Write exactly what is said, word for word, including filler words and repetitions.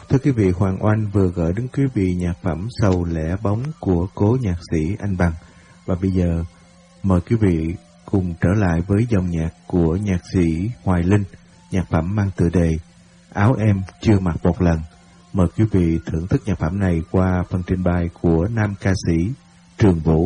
Thưa quý vị, Hoàng Oanh vừa gửi đến quý vị nhạc phẩm Sầu Lẻ Bóng của cố nhạc sĩ Anh Bằng. Và bây giờ mời quý vị cùng trở lại với dòng nhạc của nhạc sĩ Hoài Linh, nhạc phẩm mang tựa đề Áo Em Chưa Mặc Một Lần. Mời quý vị thưởng thức nhạc phẩm này qua phần trình bày của nam ca sĩ Trường Vũ.